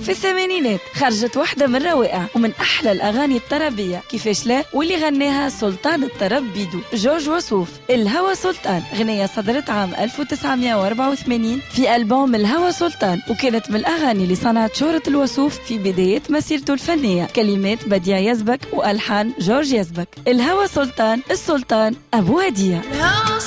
في الثمانينات خرجت واحدة من روائع ومن أحلى الأغاني الطربية، كيفاش لا، واللي غناها سلطان الطرب بيدو جورج وسوف. الهوى سلطان غنية صدرت عام 1984 في ألبوم الهوى سلطان، وكانت من الأغاني اللي صنعت شهرة الوسوف في بداية مسيرته الفنية. كلمات بديع يزبك وألحان جورج يزبك. الهوى سلطان، السلطان أبو هدية.